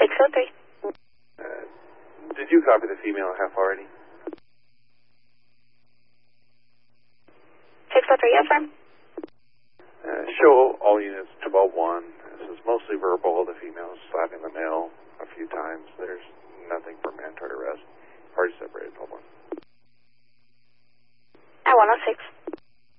603. Did you copy the female half already? 603, yes, sir. Show all units to Bob 1. This is mostly verbal. The female is slapping the male a few times. There's